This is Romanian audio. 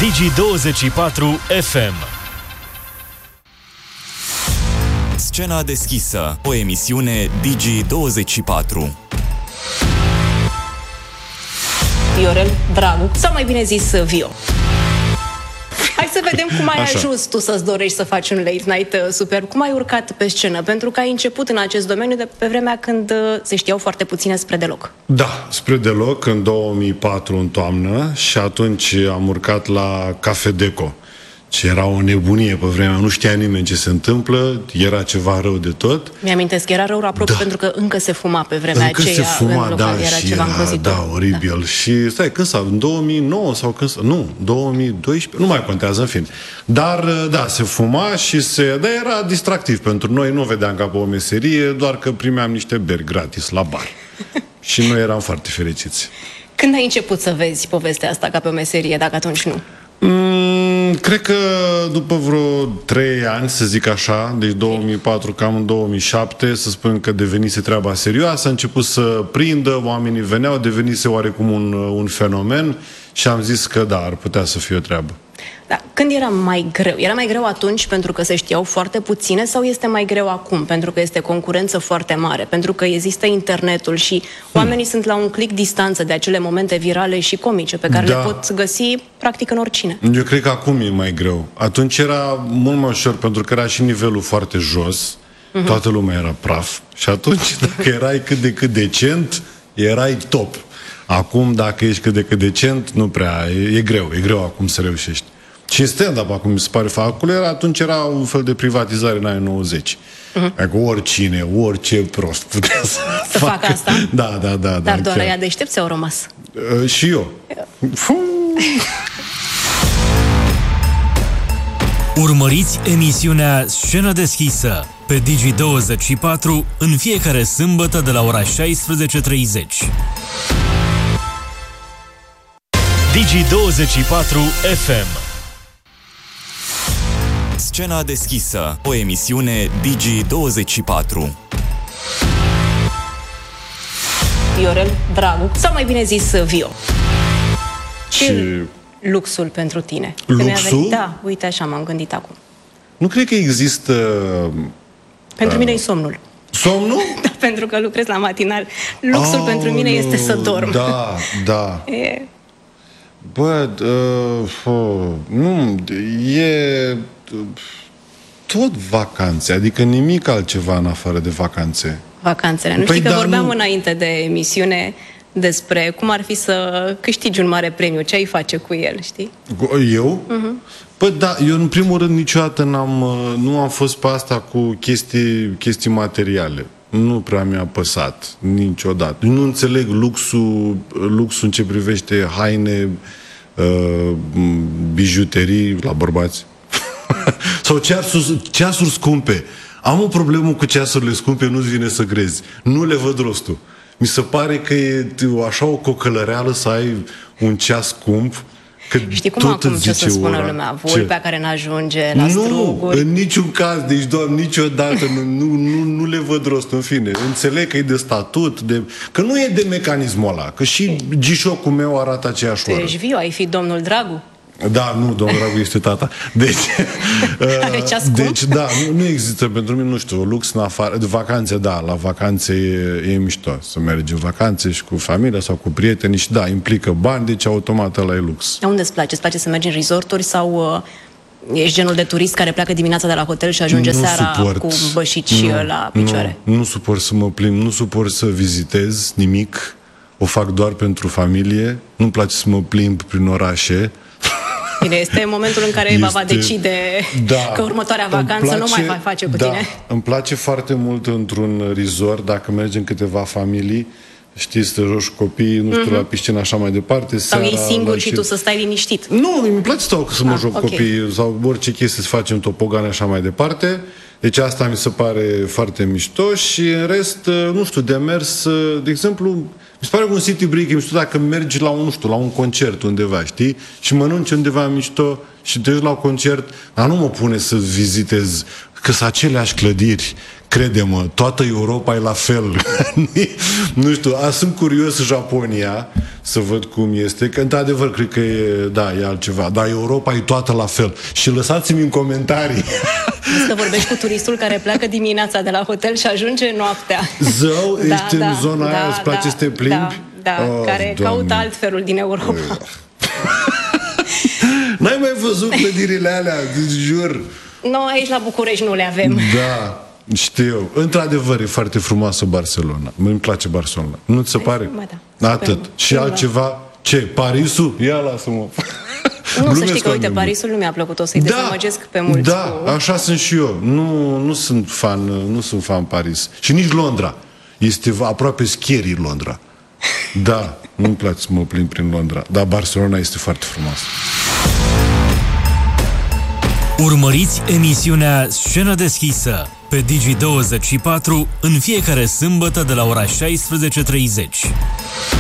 Digi24 FM. Scena deschisă, o emisiune Digi24. Viorel Dragu, sau mai bine zis Vio. Hai să vedem cum ai ajuns tu să-ți dorești să faci un late night superb. Cum ai urcat pe scenă? Pentru că ai început în acest domeniu de pe vremea când se știau foarte puține spre deloc. Da, spre deloc, în 2004 în toamnă, și atunci am urcat la Cafe Deco. Și era o nebunie pe vremea, nu știa nimeni ce se întâmplă, era ceva rău de tot. Mi-amintesc, era rău aproape pentru că încă se fuma pe vremea încă aceea se fuma, în local, era ceva îngrozitor. Da, oribil. Da. Și stai, când în 2009 sau când nu, 2012, nu mai contează, în fine. Dar, da, se fuma și dar era distractiv pentru noi, nu vedeam ca pe o meserie, doar că primeam niște beri gratis la bar. Și noi eram foarte fericiți. Când ai început să vezi povestea asta ca pe o meserie, dacă atunci nu? Cred că după vreo 3 ani, să zic așa, deci 2004, cam în 2007, să spun că devenise treaba serioasă, a început să prindă, oamenii veneau, devenise oarecum un fenomen și am zis că da, ar putea să fie o treabă. Da. Când era mai greu? Era mai greu atunci pentru că se știau foarte puține sau este mai greu acum pentru că este concurență foarte mare, pentru că există internetul și oamenii sunt la un click distanță de acele momente virale și comice pe care le pot găsi practic în oricine? Eu cred că acum e mai greu. Atunci era mult mai ușor pentru că era și nivelul foarte jos, toată lumea era praf și atunci dacă erai cât de cât decent, erai top. Acum, dacă ești cât de cât decent, nu prea, e greu acum să reușești. Și stand-up, acum mi se pare, atunci era un fel de privatizare în anii 90. Adică oricine, orice prost putea să facă asta? Da. Dar doar aia deștepți au rămas. Și eu. Urmăriți emisiunea Scenă deschisă pe Digi24 în fiecare sâmbătă de la ora 16:30. Digi24 FM. Scena deschisă, o emisiune Digi24. Viorel Dragu, sau mai bine zis Vio. Și luxul pentru tine? Luxul? Da, uite așa m-am gândit acum. Nu cred că există... Pentru mine e somnul. Somnul? Da, pentru că lucrez la matinal. Luxul pentru mine este să dorm. Da. Bă, nu, e tot vacanțe, adică nimic altceva în afară de vacanțe. Vacanțele. Nu știi că vorbeam înainte de emisiune despre cum ar fi să câștigi un mare premiu, ce ai face cu el, știi? Eu? Păi da, eu în primul rând niciodată nu am fost pe asta cu chestii materiale. Nu prea mi-a păsat niciodată. Nu înțeleg luxul în ce privește haine, bijuterii la bărbați. Sau ceasuri scumpe. Am o problemă cu ceasurile scumpe, nu-ți vine să crezi. Nu le văd rostul. Mi se pare că e așa o cocălăreală să ai un ceas scump. Știi cum acum ce să spună lumea? Vulpea care n-ajunge la struguri? Nu, în niciun caz. Deci, Doamne, niciodată nu le văd rost. În fine, înțeleg că e de statut, că nu e de mecanismul ăla. Că și gișocul meu arată aceeași oară. Ești viu, ai fi domnul Dragu? Da, nu, domnul Dragu este tata. Deci, da, nu există pentru mine, nu știu, lux în afară. De vacanțe, da, la vacanțe e mișto. Să mergi în vacanțe și cu familia sau cu prietenii și da, implică bani, deci automat ăla e lux. Unde îți place? Îți place să mergi în resorturi sau ești genul de turist care pleacă dimineața de la hotel și ajunge seara cu bășici la picioare? Nu suport să mă plimb, nu suport să vizitez nimic. O fac doar pentru familie. Nu-mi place să mă plimb prin orașe. Bine, este momentul în care Eva va decide că următoarea vacanță nu mai va face cu tine. Îmi place foarte mult într-un resort, dacă mergem câteva familii, știi, să te joci copiii, nu știu, la piscină, așa mai departe. Sau ei singuri și tu să stai liniștit. Nu, îmi place să mă joc copiii sau orice chestie să facem topogane, așa mai departe. Deci asta mi se pare foarte mișto și în rest, nu știu, de mers, de exemplu, mi se pare că un city break e mișto dacă mergi la un concert undeva, știi? Și mănânci undeva mișto și te duci la un concert, dar nu mă pune să vizitez că sunt aceleași clădiri. Crede-mă, toată Europa e la fel. Nu știu, sunt curios Japonia să văd cum este, că într-adevăr cred că e altceva, dar Europa e toată la fel. Și lăsați-mi în comentarii. Să vorbești cu turistul care pleacă dimineața de la hotel și ajunge noaptea. Zău, ești în zona aia, îți place să te plimbi? Care caută altfelul din Europa. N-ai mai văzut clădirile alea, jur. Nu, aici la București nu le avem. Da, știu. Într-adevăr, e foarte frumoasă Barcelona. Îmi place Barcelona. Nu ți se pare? Da. Atât. Și altceva? Ce? Parisul? Ia lasă-mă. Nu, să știi că, uite, Parisul nu mi-a plăcut. O să-i dezamăgesc pe mulți. Da, așa sunt și eu. Nu sunt fan Paris. Și nici Londra. Este aproape scary Londra. Da, nu-mi place să mă plimb prin Londra. Dar Barcelona este foarte frumoasă. Urmăriți emisiunea Scenă deschisă pe Digi24 în fiecare sâmbătă de la ora 16:30.